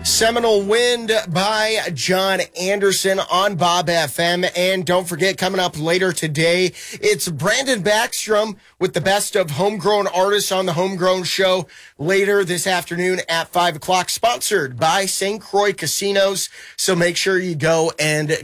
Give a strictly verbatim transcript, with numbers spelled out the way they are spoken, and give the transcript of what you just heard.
Seminole Wind by John Anderson on Bob F M. And don't forget, coming up later today, it's Brandon Backstrom with the best of homegrown artists on the Homegrown Show later this afternoon at five o'clock, sponsored by Saint Croix Casinos. So make sure you go and